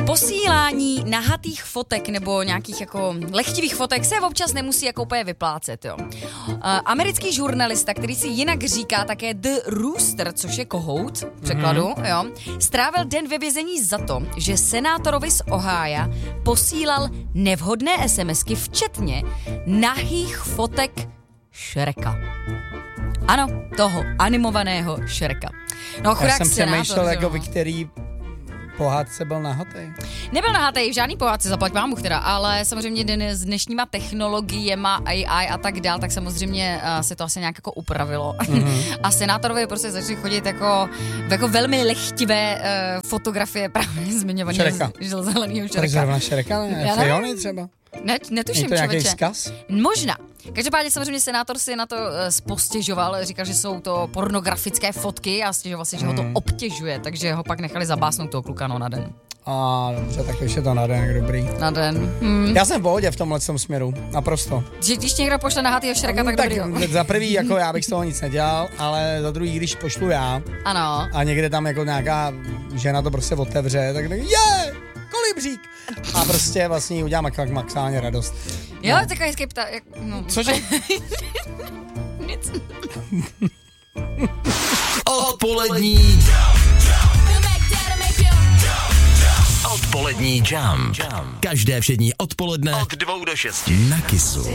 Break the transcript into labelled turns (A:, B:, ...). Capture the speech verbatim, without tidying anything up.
A: Posílání nahatých fotek nebo nějakých jako lehtivých fotek se občas nemusí jako úplně vyplácet, jo. Uh, americký žurnalista, který si jinak říká také The Rooster, což je kohout, v překladu, mm-hmm. jo, strávil den ve vězení za to, že senátorovi z Ohája posílal nevhodné SMSky, včetně nahých fotek Shreka. Ano, toho animovaného Shreka. No, chudák
B: Já jsem
A: senátor,
B: přemýšlel, jako
A: jo.
B: vy který pohádce byl nahatej.
A: Nebyl nahatej, v žádný pohádce, zaplať vám Bůh teda, ale samozřejmě den s dnešníma technologiema A I a tak dál, tak samozřejmě uh, se to asi nějak jako upravilo. Mm-hmm. A senátorovi prostě začali chodit jako, jako velmi lehtivé uh, fotografie právě zmiňovaného
B: Šreka.
A: zeleného
B: Proč
A: Shreka.
B: zrovna Šreka, ne? Fiony třeba?
A: Ne, netuším,
B: Je to nějaký
A: člověče.
B: vzkaz?
A: Možná. Každopádně samozřejmě senátor si na to uh, postěžoval, říkal, že jsou to pornografické fotky a stěžoval si, že ho to
B: Hmm.
A: obtěžuje, takže ho pak nechali zabásnout toho kluka no, na den.
B: A dobře, tak už je to na den, jak dobrý.
A: Na den. Hmm.
B: Já jsem v pohodě v tomhle směru, naprosto.
A: Že když někdo pošle nahatýho Shreka, tak,
B: tak
A: dobrý.
B: za prvý, jako já bych z toho nic nedělal, ale za druhý, když pošlu já
A: Ano.
B: a někde tam jako nějaká žena to prostě otevře, tak tak je, kolibřík. A prostě vlastně jí udělám jak maximálně radost.
A: Jo,
B: No.
A: takový hezký ptá... Jak, no.
B: Cože?
A: Nic.
C: Odpolední Odpolední jump. Každé všední odpoledne od dvou do šesti na Kissu.